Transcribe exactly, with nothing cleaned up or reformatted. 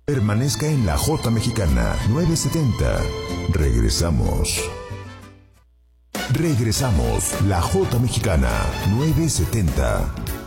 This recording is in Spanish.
Permanezca en la J Mexicana nueve setenta. Regresamos. Regresamos. La J Mexicana nueve setenta.